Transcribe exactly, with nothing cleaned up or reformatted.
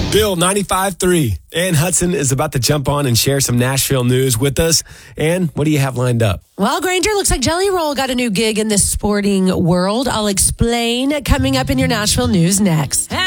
Bill ninety-five three. Ann Hudson is about to jump on and share some Nashville news with us. Ann, what do you have lined up? Well, Granger, looks like Jelly Roll got a new gig in the sporting world. I'll explain coming up in your Nashville news next.